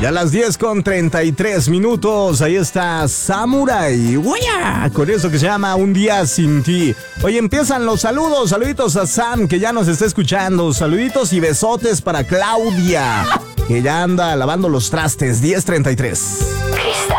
Y a las 10:33. Ahí está Samurai. ¡Uya! Con eso que se llama Un Día Sin Ti. Hoy empiezan los saludos. Saluditos a Sam, que ya nos está escuchando. Saluditos y besotes para Claudia, que ya anda lavando los trastes. 10:33.